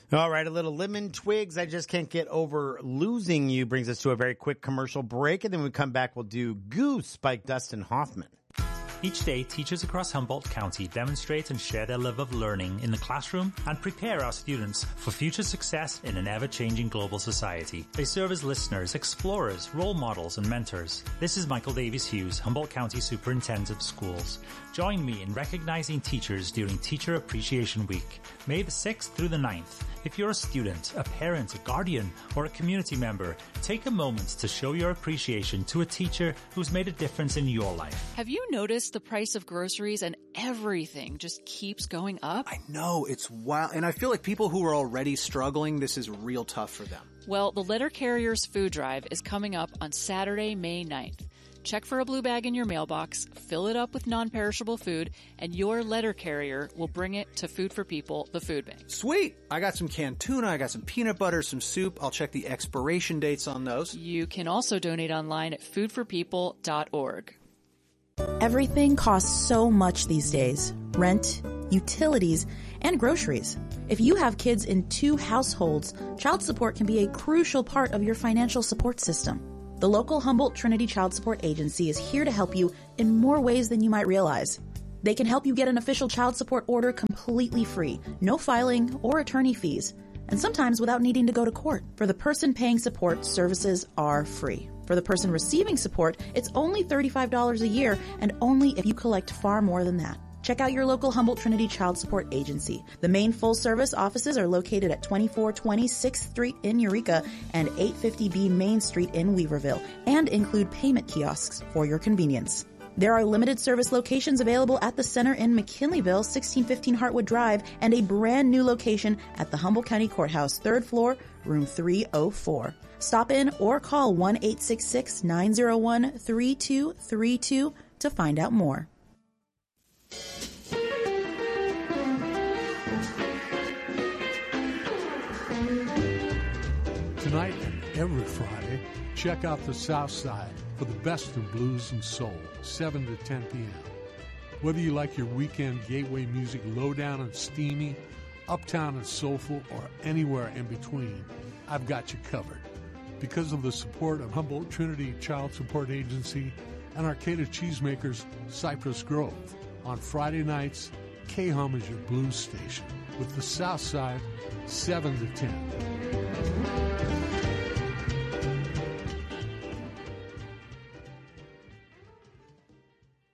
All right, a little Lemon Twigs, I Just Can't Get Over Losing You brings us to a very quick commercial break, and then when we come back, we'll do Goose by Dustin Hoffman. Each day, teachers across Humboldt County demonstrate and share their love of learning in the classroom and prepare our students for future success in an ever-changing global society. They serve as listeners, explorers, role models, and mentors. This is Michael Davis Hughes, Humboldt County Superintendent of Schools. Join me in recognizing teachers during Teacher Appreciation Week, May the 6th through the 9th. If you're a student, a parent, a guardian, or a community member, take a moment to show your appreciation to a teacher who's made a difference in your life. Have you noticed the price of groceries and everything just keeps going up? I know, it's wild. And I feel like people who are already struggling, this is real tough for them. Well, the Letter Carriers Food Drive is coming up on Saturday, May 9th. Check for a blue bag in your mailbox, fill it up with non-perishable food, and your letter carrier will bring it to Food for People, the food bank. Sweet! I got some canned tuna, I got some peanut butter, some soup. I'll check the expiration dates on those. You can also donate online at foodforpeople.org. Everything costs so much these days. Rent, utilities, and groceries. If you have kids in 2 households, child support can be a crucial part of your financial support system. The local Humboldt Trinity Child Support Agency is here to help you in more ways than you might realize. They can help you get an official child support order completely free, no filing or attorney fees, and sometimes without needing to go to court. For the person paying support, services are free. For the person receiving support, it's only $35 a year, and only if you collect far more than that. Check out your local Humboldt Trinity Child Support Agency. The main full-service offices are located at 2420 6th Street in Eureka and 850B Main Street in Weaverville, and include payment kiosks for your convenience. There are limited service locations available at the center in McKinleyville, 1615 Hartwood Drive, and a brand new location at the Humboldt County Courthouse, 3rd floor, room 304. Stop in or call 1-866-901-3232 to find out more. Tonight and every Friday, check out the South Side for the best of blues and soul, 7 to 10 p.m. Whether you like your weekend gateway music lowdown and steamy, uptown and soulful, or anywhere in between, I've got you covered. Because of the support of Humboldt Trinity Child Support Agency and Arcata Cheesemakers Cypress Grove, on Friday nights, K-Hum is your blues station with the South Side, 7 to 10.